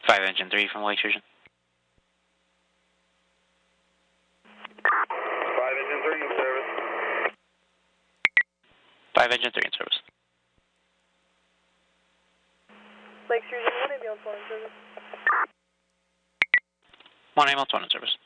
5 engine 3 from Lake Sturgeon. 5 engine 3 in service. 5 engine 3 in service. Lake Sturgeon, 1 ambulance 1 in service. 1 ambulance 1 in service.